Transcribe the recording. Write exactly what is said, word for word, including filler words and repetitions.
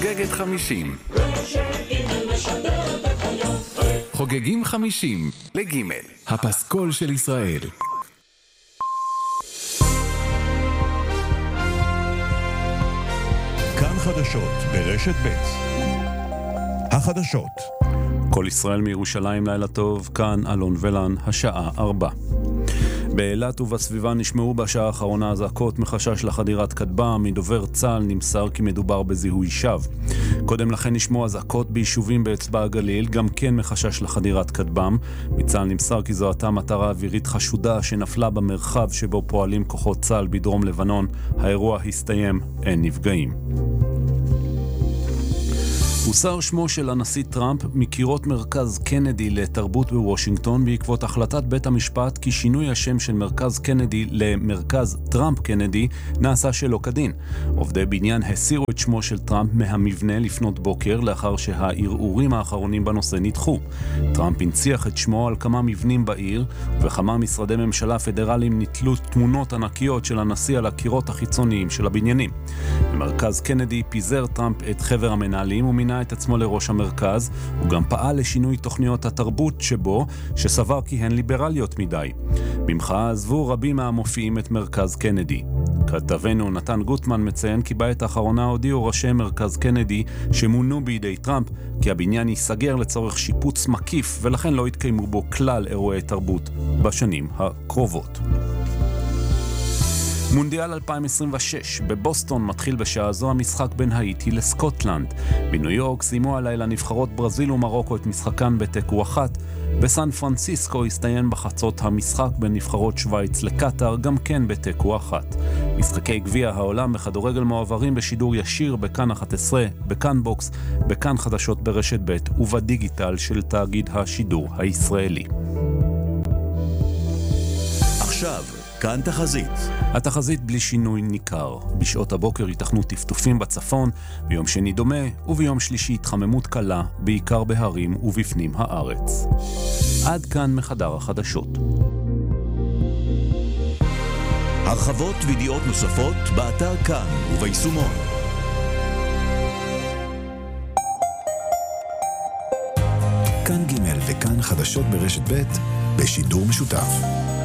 חוגגת חמישים. חוגגים חמישים לגימל, הפסקול של ישראל. כאן חדשות ברשת ב'. החדשות. כל ישראל מירושלים, לילה טוב, כאן אלון ולן, השעה ארבע. באילת ובסביבה נשמעו בשעה האחרונה אזעקות מחשש לחדירת כטב"ם. מדובר צה"ל נמסר כי מדובר בזיהוי שווא. קודם לכן נשמעו אזעקות ביישובים באצבע הגליל, גם כן מחשש לחדירת כטב"ם. מצה"ל נמסר כי זו הייתה מטרה אווירית חשודה שנפלה במרחב שבו פועלים כוחות צה"ל בדרום לבנון. האירוע הסתיים, אין נפגעים. הוסר שמו של הנשיא טראמפ מקירות מרכז קנדי לתרבות בוושינגטון בעקבות החלטת בית המשפט כי שינוי השם של מרכז קנדי למרכז טראמפ קנדי נעשה שלא כדין. עובדי בניין הסירו את שמו של טראמפ מהמבנה לפנות בוקר לאחר שהערעורים האחרונים בנושא נדחו. טראמפ הנציח את שמו על כמה מבנים בעיר, ובכמה משרדי ממשלה פדרליים נתלו תמונות ענקיות של הנשיא על הקירות החיצוניים של הבניינים. במרכז קנדי פיזר טראמפ את חבר המנהלים ומינה את עצמו לראש המרכז. הוא גם פעל לשינוי תוכניות התרבות שבו, שסבר כי הן ליברליות מדי. במחאה עזבו רבים מהמופיעים את מרכז קנדי. כתבנו נתן גוטמן מציין כי בעת האחרונה הודיעו ראשי מרכז קנדי שמונו בידי טראמפ כי הבניין ייסגר לצורך שיפוץ מקיף ולכן לא יתקיימו בו כלל אירועי תרבות בשנים הקרובות. מונדיאל אלפיים עשרים ושש. בבוסטון מתחיל בשעה זו המשחק בין האיטי לסקוטלנד. בניו יורק סיימו הלילה נבחרות ברזיל ומרוקו את משחקן בתיקו אחת. בסן פרנסיסקו הסתיים בחצות המשחק בין נבחרות שוויץ לקטר, גם כן בתיקו אחת. משחקי גביע העולם בכדורגל מועברים בשידור ישיר בכאן אחת עשרה, בכאן בוקס, בכאן חדשות ברשת ב' ובדיגיטל של תאגיד השידור הישראלי. עכשיו כאן תחזית. התחזית בלי שינוי ניכר. בשעות הבוקר ייתכנו טפטופים בצפון, ביום שני דומה, וביום שלישי התחממות קלה, בעיקר בהרים ובפנים הארץ. עד כאן מחדר החדשות. הרחבות וידיעות נוספות באתר כאן וביישומון. כאן ג' וכאן חדשות ברשת ב' בשידור משותף.